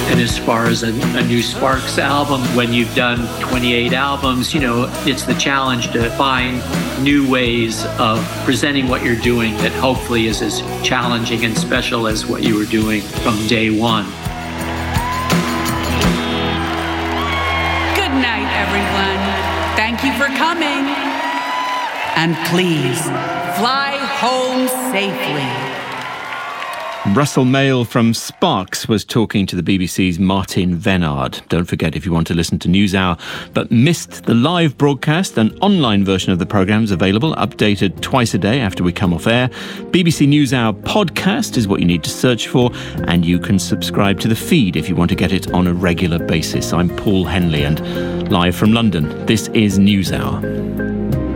And as far as a new Sparks album, when you've done 28 albums, it's the challenge to find new ways of presenting what you're doing that hopefully is as challenging and special as what you were doing from day one. Good night, everyone. Thank you for coming. And please, fly home safely. Russell Mael from Sparks was talking to the BBC's Martin Vennard. Don't forget, if you want to listen to NewsHour but missed the live broadcast, an online version of the programme is available, updated twice a day after we come off air. BBC NewsHour podcast is what you need to search for, and you can subscribe to the feed if you want to get it on a regular basis. I'm Paul Henley, and live from London, this is NewsHour.